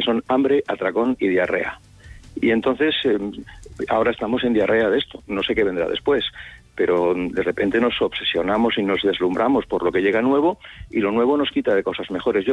son hambre, atracón y diarrea. Y entonces ahora estamos en diarrea de esto, no sé qué vendrá después, pero de repente nos obsesionamos y nos deslumbramos por lo que llega nuevo, y lo nuevo nos quita de cosas mejores.